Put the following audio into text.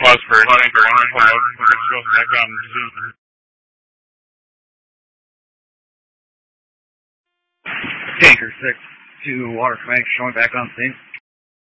Pause for background. Tanker 6 to Water Command showing back on scene.